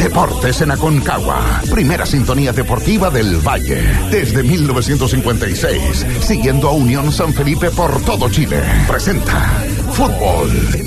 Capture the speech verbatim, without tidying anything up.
Deportes en Aconcagua. Primera sintonía deportiva del Valle. Desde mil novecientos cincuenta y seis. Siguiendo a Unión San Felipe por todo Chile. Presenta Fútbol